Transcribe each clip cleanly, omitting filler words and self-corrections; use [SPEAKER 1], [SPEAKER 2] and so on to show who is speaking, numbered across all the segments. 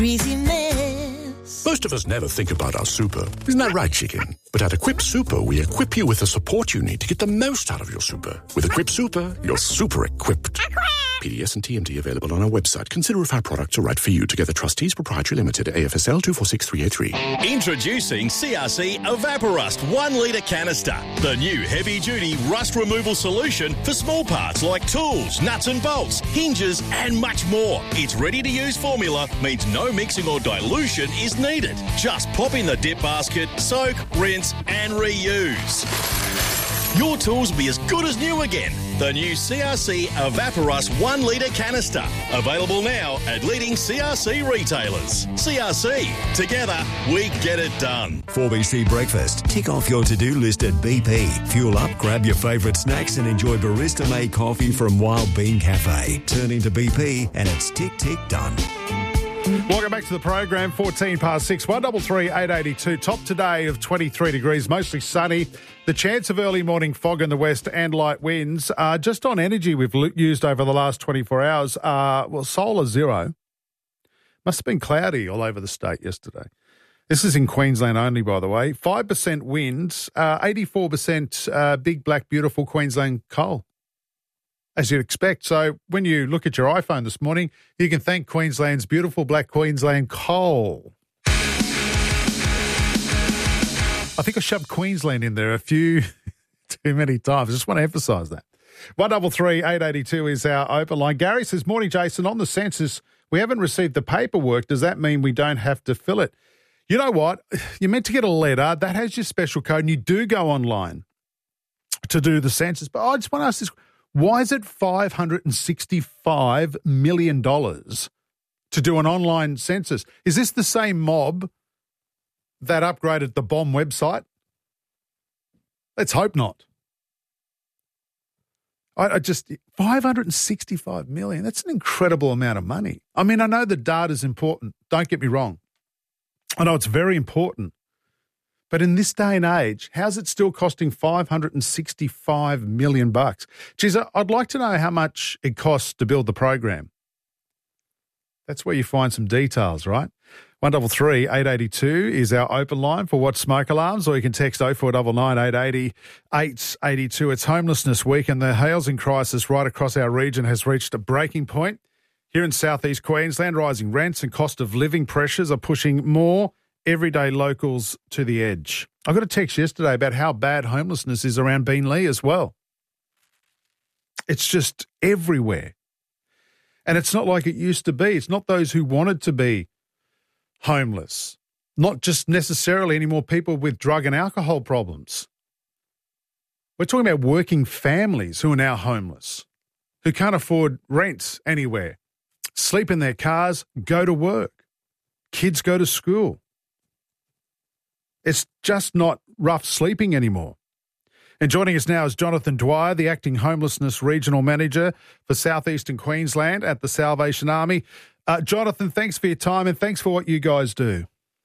[SPEAKER 1] Greasiness.
[SPEAKER 2] Most of us never think about our super. Isn't that right, chicken? But at Equip Super, we equip you with the support you need to get the most out of your super. With Equip Super, you're super equipped. PDS and TMD available on our website. Consider if our products are right for you. Together Trustees Proprietary Limited, AFSL 246383.
[SPEAKER 3] Introducing CRC Evaporust 1 litre canister. The new heavy-duty rust removal solution for small parts like tools, nuts and bolts, hinges and much more. Its ready-to-use formula means no mixing or dilution is needed. Just pop in the dip basket, soak, rinse and reuse. Your tools will be as good as new again. The new CRC Evaporust 1 litre canister. Available now at leading CRC retailers. CRC. Together, we get it done.
[SPEAKER 4] 4BC Breakfast. Tick off your to-do list at BP. Fuel up, grab your favourite snacks and enjoy barista-made coffee from Wild Bean Cafe. Turn into BP and it's tick, tick, done.
[SPEAKER 5] Welcome back to the program, 14 past 6, 133 882. Top today of 23 degrees, mostly sunny. The chance of early morning fog in the west and light winds. Just on energy we've used over the last 24 hours, solar zero. Must have been cloudy all over the state yesterday. This is in Queensland only, by the way. 5% winds, 84% big, black, beautiful Queensland coal, as you'd expect. So when you look at your iPhone this morning, you can thank Queensland's beautiful black Queensland coal. I think I shoved Queensland in there a few too many times. I just want to emphasise that. 133 882 is our open line. Gary says, morning, Jason. On the census, we haven't received the paperwork. Does that mean we don't have to fill it? You know what? You're meant to get a letter. That has your special code, and you do go online to do the census. But I just want to ask this. Why is it $565 million to do an online census? Is this the same mob that upgraded the bomb website? Let's hope not. I just, $565 million, that's an incredible amount of money. I mean, I know the data's important. Don't get me wrong. I know it's very important. But in this day and age, how's it still costing $565 million? Geez, I'd like to know how much it costs to build the program. That's where you find some details, right? 133 882 is our open line for What's Smoke Alarms, or you can text 0499 880 882. It's Homelessness Week, and the housing crisis right across our region has reached a breaking point. Here in southeast Queensland, rising rents and cost of living pressures are pushing more everyday locals to the edge. I got a text yesterday about how bad homelessness is around Beenleigh as well. It's just everywhere. And it's not like it used to be. It's not those who wanted to be homeless, not just necessarily any more people with drug and alcohol problems. We're talking about working families who are now homeless, who can't afford rent anywhere, sleep in their cars, go to work, kids go to school. It's just not rough sleeping anymore. And joining us now is Jonathan Dwyer, the Acting Homelessness Regional Manager for Southeastern Queensland at the Salvation Army. Jonathan, thanks for your time and thanks for what you guys do.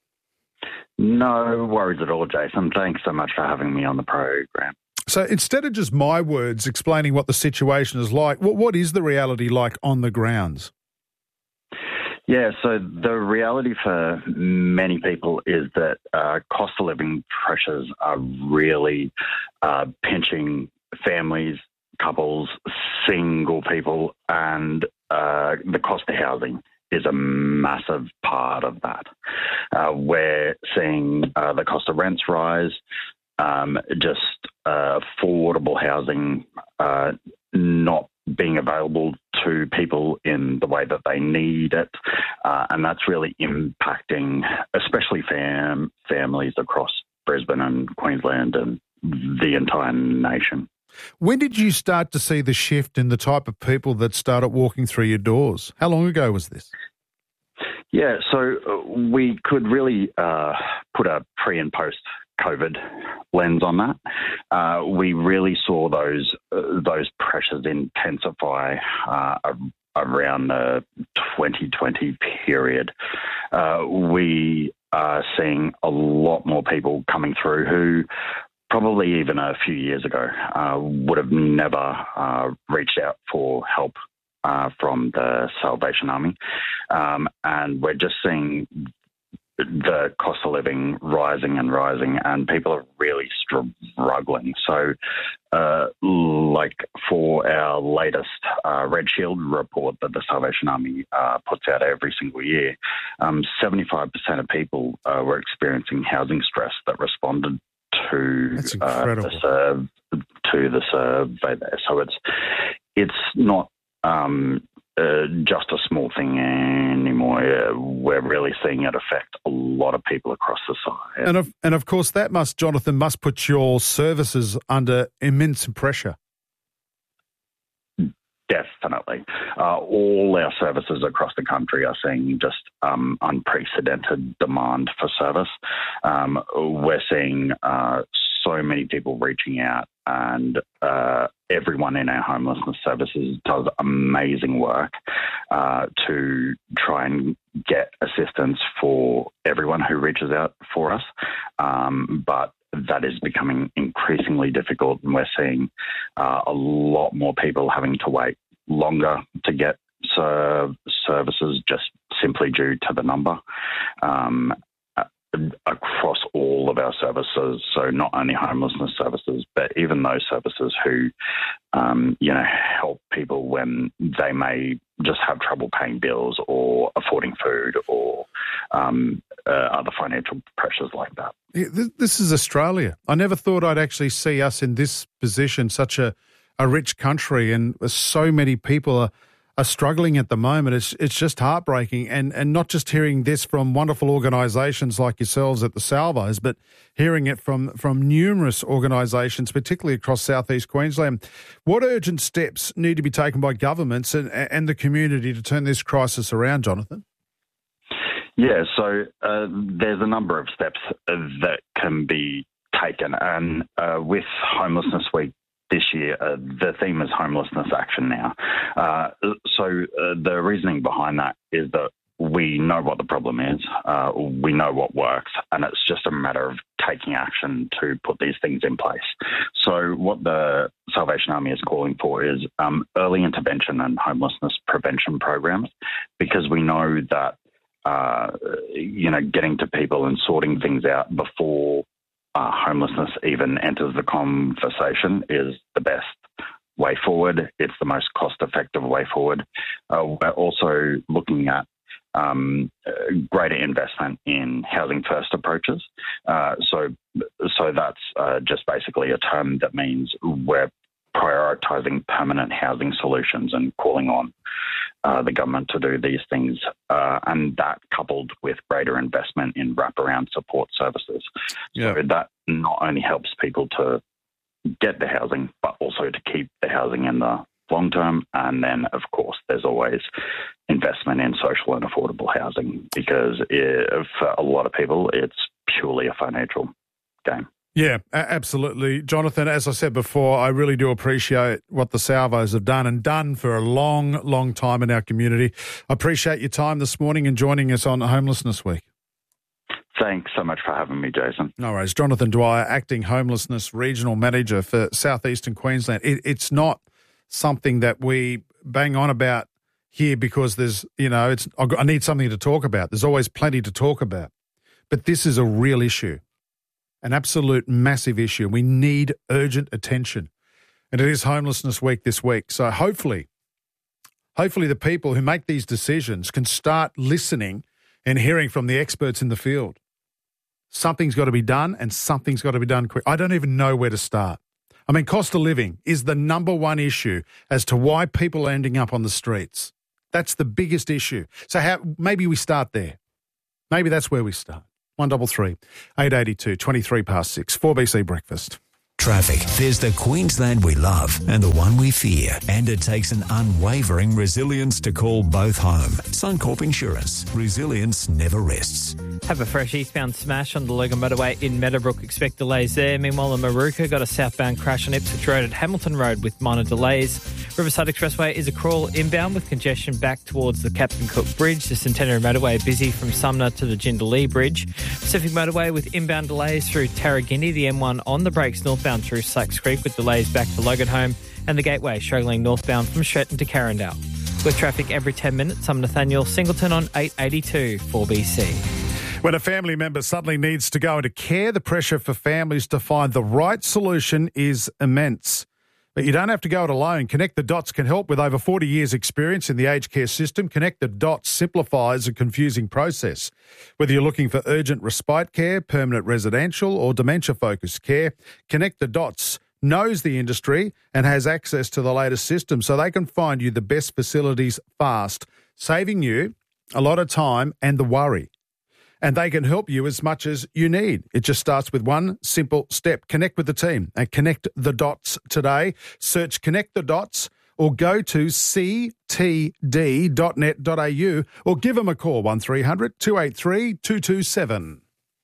[SPEAKER 6] No worries at all, Jason. Thanks so much for having me on the program.
[SPEAKER 5] So instead of just my words explaining what the situation is like, what is the reality like on the grounds?
[SPEAKER 6] Yeah, so the reality for many people is that cost of living pressures are really pinching families, couples, single people, and the cost of housing is a massive part of that. We're seeing the cost of rents rise, just affordable housing not being available to people in the way that they need it, and that's really impacting especially families across Brisbane and Queensland and the entire nation.
[SPEAKER 5] When did you start to see the shift in the type of people that started walking through your doors? How long ago was this?
[SPEAKER 6] Yeah, so we could really put a pre and post COVID lens on that. We really saw those pressures intensify around the 2020 period. We are seeing a lot more people coming through who probably even a few years ago would have never reached out for help from the Salvation Army. And we're just seeing the cost of living rising and rising, and people are really struggling. So, like for our latest Red Shield report that the Salvation Army puts out every single year, 75% of people were experiencing housing stress that responded to the survey there. So it's not just a small thing anymore. We're really seeing it affect a lot of people across society.
[SPEAKER 5] And of course, that Jonathan, must put your services under immense pressure.
[SPEAKER 6] Definitely. All our services across the country are seeing just unprecedented demand for service. We're seeing so many people reaching out, and everyone in our homelessness services does amazing work to try and get assistance for everyone who reaches out for us. But that is becoming increasingly difficult, and we're seeing a lot more people having to wait longer to get services just simply due to the number. Across all of our services, so not only homelessness services, but even those services who, help people when they may just have trouble paying bills or affording food or other financial pressures like that.
[SPEAKER 5] This is Australia. I never thought I'd actually see us in this position, such a rich country, and so many people are struggling at the moment. It's just heartbreaking, and not just hearing this from wonderful organisations like yourselves at the Salvos, but hearing it from numerous organisations, particularly across southeast Queensland. What urgent steps need to be taken by governments and the community to turn this crisis around, Jonathan?
[SPEAKER 6] Yeah, so there's a number of steps that can be taken, and with Homelessness Week this year, the theme is Homelessness Action Now. So the reasoning behind that is that we know what the problem is, we know what works, and it's just a matter of taking action to put these things in place. So what the Salvation Army is calling for is early intervention and homelessness prevention programs, because we know that getting to people and sorting things out before homelessness even enters the conversation is the best way forward. It's the most cost-effective way forward. We're also looking at greater investment in housing first approaches. So that's just basically a term that means we're prioritising permanent housing solutions and calling on the government to do these things, and that coupled with greater investment in wraparound support services.
[SPEAKER 5] Yeah.
[SPEAKER 6] So that not only helps people to get the housing, but also to keep the housing in the long term. And then, of course, there's always investment in social and affordable housing, because for a lot of people, it's purely a financial game.
[SPEAKER 5] Yeah, absolutely. Jonathan, as I said before, I really do appreciate what the Salvos have done, and done for a long, long time in our community. I appreciate your time this morning and joining us on Homelessness Week.
[SPEAKER 6] Thanks so much for having me, Jason.
[SPEAKER 5] No worries. Jonathan Dwyer, Acting Homelessness Regional Manager for Southeastern Queensland. It's not something that we bang on about here because there's, I need something to talk about. There's always plenty to talk about. But this is a real issue. An absolute massive issue. We need urgent attention. And it is Homelessness Week this week. So hopefully the people who make these decisions can start listening and hearing from the experts in the field. Something's got to be done, and something's got to be done quick. I don't even know where to start. I mean, cost of living is the number one issue as to why people are ending up on the streets. That's the biggest issue. So maybe we start there. Maybe that's where we start. 133 882 23 past 6 4BC Breakfast.
[SPEAKER 4] Traffic. There's the Queensland we love and the one we fear. And it takes an unwavering resilience to call both home. Suncorp Insurance. Resilience never rests.
[SPEAKER 1] Have a fresh eastbound smash on the Logan Motorway in Meadowbrook. Expect delays there. Meanwhile, the Maruka got a southbound crash on Ipswich Road at Hamilton Road with minor delays. Riverside Expressway is a crawl inbound with congestion back towards the Captain Cook Bridge. The Centenary Motorway busy from Sumner to the Jindalee Bridge. Pacific Motorway with inbound delays through Tarragini. The M1 on the brakes northbound through Slacks Creek with delays back to Logan Home. And the Gateway struggling northbound from Stretton to Carindale. With traffic every 10 minutes, I'm Nathaniel Singleton on 882 4BC.
[SPEAKER 5] When a family member suddenly needs to go into care, the pressure for families to find the right solution is immense. But you don't have to go it alone. Connect the Dots can help. With over 40 years' experience in the aged care system, Connect the Dots simplifies a confusing process. Whether you're looking for urgent respite care, permanent residential or dementia-focused care, Connect the Dots knows the industry and has access to the latest system so they can find you the best facilities fast, saving you a lot of time and the worry. And they can help you as much as you need. It just starts with one simple step. Connect with the team and Connect the Dots today. Search Connect the Dots or go to ctd.net.au or give them a call, 1300 283 227.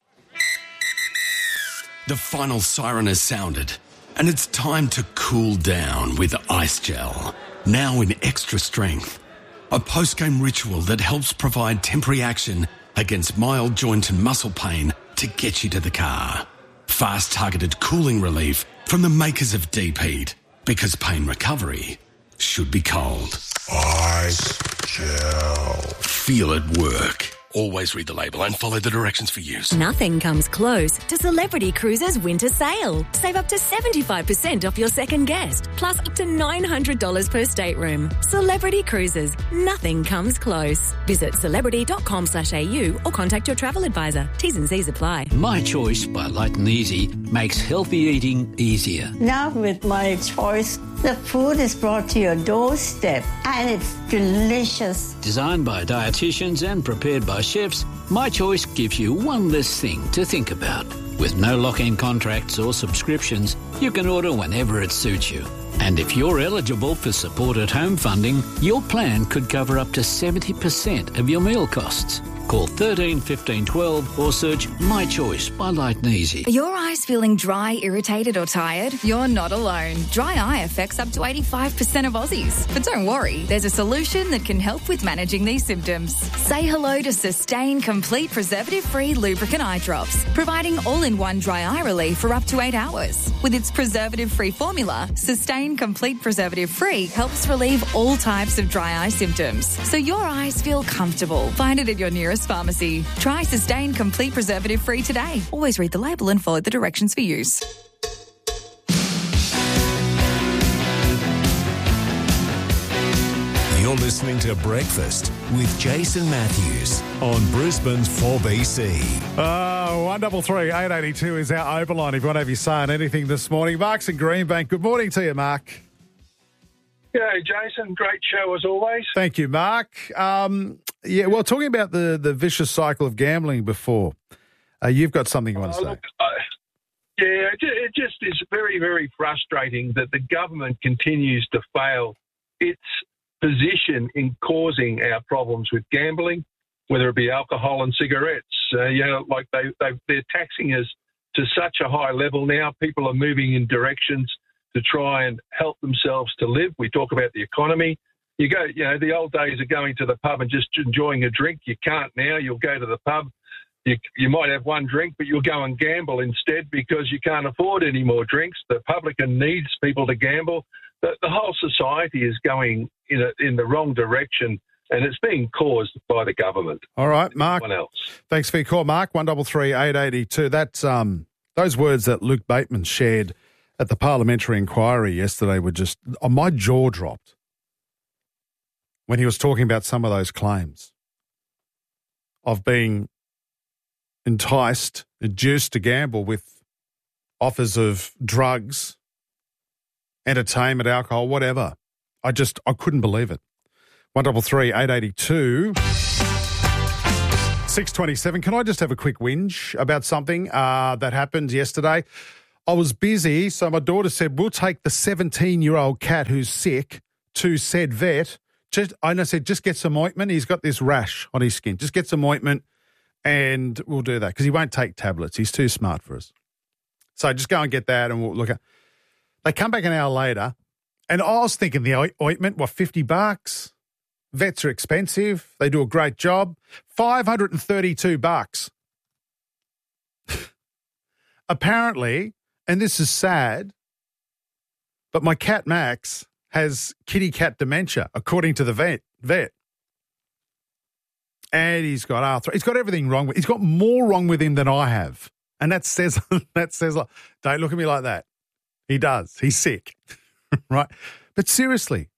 [SPEAKER 7] The final siren has sounded, and it's time to cool down with Ice Gel, now in extra strength. A post-game ritual that helps provide temporary action against mild joint and muscle pain to get you to the car. Fast targeted cooling relief from the makers of Deep Heat, because pain recovery should be cold.
[SPEAKER 2] Ice Gel.
[SPEAKER 7] Feel it work. Always read the label and follow the directions for use.
[SPEAKER 8] Nothing comes close to Celebrity Cruises winter sale. Save up to 75% off your second guest, plus up to $900 per stateroom. Celebrity Cruises. Nothing comes close. Visit celebrity.com/au or contact your travel advisor. T's and C's apply.
[SPEAKER 9] My Choice by Light and Easy makes healthy eating easier.
[SPEAKER 10] Now with My Choice, the food is brought to your doorstep and it's delicious.
[SPEAKER 9] Designed by dietitians and prepared by chefs, My Choice gives you one less thing to think about. With no lock-in contracts or subscriptions, you can order whenever it suits you. And if you're eligible for Support at Home funding, your plan could cover up to 70% of your meal costs. Call 13 15 12 or search My Choice by Light and Easy.
[SPEAKER 11] Are your eyes feeling dry, irritated or tired? You're not alone. Dry eye affects up to 85% of Aussies. But don't worry, there's a solution that can help with managing these symptoms. Say hello to Sustain Complete Preservative-Free Lubricant Eye Drops, providing all-in-one dry eye relief for up to 8 hours. With its preservative-free formula, Sustain Complete Preservative-Free helps relieve all types of dry eye symptoms, so your eyes feel comfortable. Find it at your nearest pharmacy. Try Sustain Complete Preservative Free today. Always read the label and follow the directions for use.
[SPEAKER 4] You're listening to Breakfast with Jason Matthews on Brisbane's 4BC.
[SPEAKER 5] 133 882 is our overline if you want to have your say on anything this morning. Mark's in Greenbank. Good morning to you, Mark.
[SPEAKER 12] G'day, Jason. Great show as always.
[SPEAKER 5] Thank you, Mark. Well, talking about the vicious cycle of gambling before, you've got something you want to say.
[SPEAKER 12] Look, it just is very, very frustrating that the government continues to fail its position in causing our problems with gambling, whether it be alcohol and cigarettes. They're taxing us to such a high level now. People are moving in directions to try and help themselves to live. We talk about the economy. The old days of going to the pub and just enjoying a drink. You can't now. You'll go to the pub. You might have one drink, but you'll go and gamble instead because you can't afford any more drinks. The publican needs people to gamble. The whole society is going in the wrong direction, and it's being caused by the government.
[SPEAKER 5] All right, Mark.
[SPEAKER 12] Anyone else.
[SPEAKER 5] Thanks for your call, Mark. 133 882. That's those words that Luke Bateman shared at the parliamentary inquiry yesterday were just, my jaw dropped when he was talking about some of those claims of being enticed, induced to gamble with offers of drugs, entertainment, alcohol, whatever. I couldn't believe it. 133 882 627. Can I just have a quick whinge about something that happened yesterday? I was busy, so my daughter said, we'll take the 17-year-old cat who's sick to said vet. I said, just get some ointment. He's got this rash on his skin. Just get some ointment and we'll do that because he won't take tablets. He's too smart for us. So just go and get that and we'll look at. They come back an hour later and I was thinking the ointment, $50? Vets are expensive. They do a great job. $532. Apparently, and this is sad, but my cat Max has kitty cat dementia, according to the vet. And he's got arthritis. He's got everything wrong with him. He's got more wrong with him than I have. And that says, don't look at me like that. He does. He's sick, right? But seriously,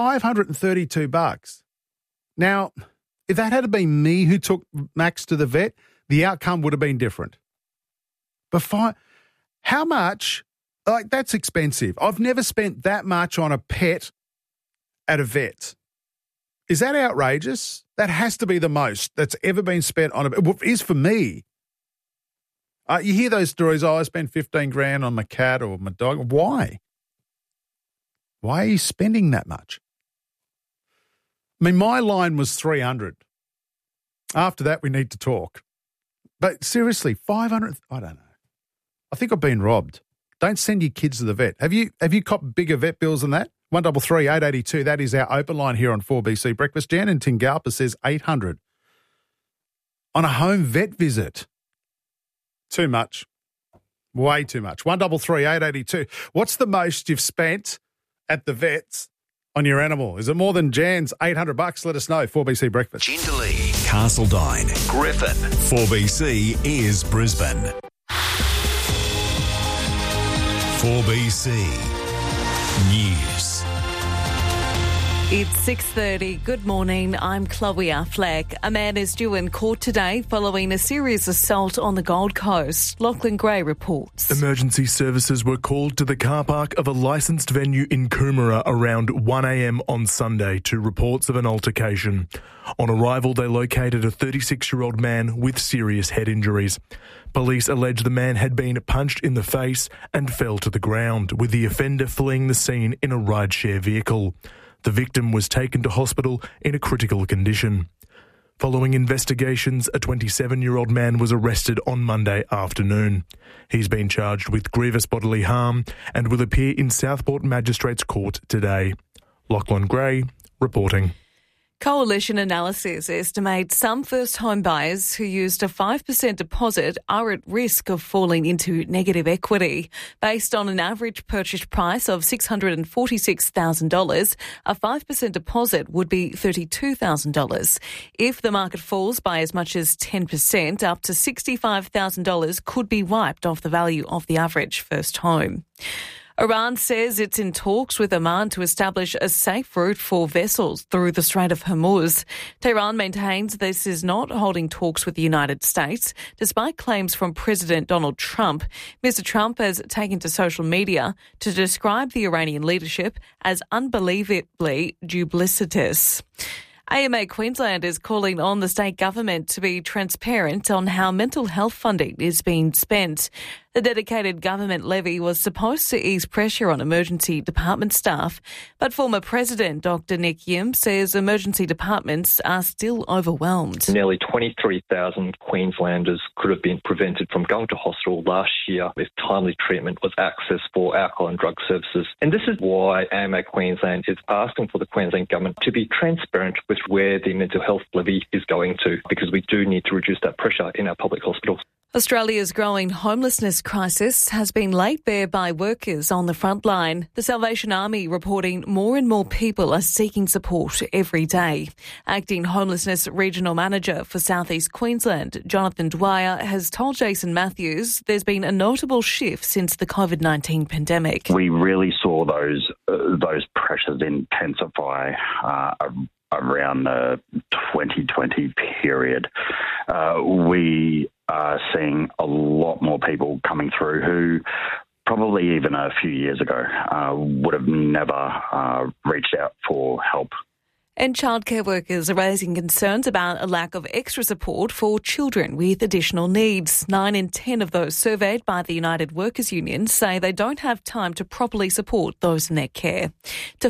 [SPEAKER 5] $532. Now, if that had been me who took Max to the vet, the outcome would have been different. But how much? Like, that's expensive. I've never spent that much on a pet at a vet. Is that outrageous? That has to be the most that's ever been spent on it is for me. You hear those stories, I spent 15 grand on my cat or my dog. Why? Why are you spending that much? I mean, my line was 300. After that, we need to talk. But seriously, 500, I don't know. I think I've been robbed. Don't send your kids to the vet. Have you copped bigger vet bills than that? 133 882. That is our open line here on 4BC Breakfast. Jan in Tingalpa says 800 on a home vet visit. Too much. Way too much. 133 882. What's the most you've spent at the vets on your animal? Is it more than Jan's $800? Let us know. 4BC Breakfast.
[SPEAKER 4] Jindalee, Castledine, Griffin. 4BC is Brisbane. 4BC News.
[SPEAKER 13] It's 6:30. Good morning. I'm Chloe Affleck. A man is due in court today following a serious assault on the Gold Coast. Lachlan Gray reports.
[SPEAKER 14] Emergency services were called to the car park of a licensed venue in Coomera around 1 a.m. on Sunday to reports of an altercation. On arrival, they located a 36-year-old man with serious head injuries. Police allege the man had been punched in the face and fell to the ground, with the offender fleeing the scene in a rideshare vehicle. The victim was taken to hospital in a critical condition. Following investigations, a 27-year-old man was arrested on Monday afternoon. He's been charged with grievous bodily harm and will appear in Southport Magistrates Court today. Lachlan Gray reporting.
[SPEAKER 13] Coalition Analysis estimates some first home buyers who used a 5% deposit are at risk of falling into negative equity. Based on an average purchase price of $646,000, a 5% deposit would be $32,000. If the market falls by as much as 10%, up to $65,000 could be wiped off the value of the average first home. Iran says it's in talks with Oman to establish a safe route for vessels through the Strait of Hormuz. Tehran maintains this is not holding talks with the United States, despite claims from President Donald Trump. Mr. Trump has taken to social media to describe the Iranian leadership as unbelievably duplicitous. AMA Queensland is calling on the state government to be transparent on how mental health funding is being spent. The dedicated government levy was supposed to ease pressure on emergency department staff, but former President Dr Nick Yim says emergency departments are still overwhelmed.
[SPEAKER 15] Nearly 23,000 Queenslanders could have been prevented from going to hospital last year if timely treatment was accessed for alcohol and drug services. And this is why AMA Queensland is asking for the Queensland government to be transparent with where the mental health levy is going to, because we do need to reduce that pressure in our public hospitals.
[SPEAKER 13] Australia's growing homelessness crisis has been laid bare by workers on the front line. The Salvation Army reporting more and more people are seeking support every day. Acting Homelessness Regional Manager for South East Queensland, Jonathan Dwyer, has told Jason Matthews there's been a notable shift since the COVID-19 pandemic.
[SPEAKER 6] We really saw those pressures intensify around the 2020 period. We are seeing a lot more people coming through who probably even a few years ago would have never reached out for help.
[SPEAKER 13] And childcare workers are raising concerns about a lack of extra support for children with additional needs. 9 in 10 of those surveyed by the United Workers Union say they don't have time to properly support those in their care. To